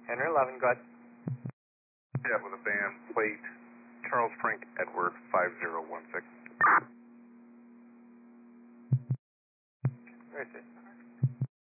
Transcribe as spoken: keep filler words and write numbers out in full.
Henry eleven, go ahead. Yeah, with a van plate Charles Frank Edward five zero one six. Where is it?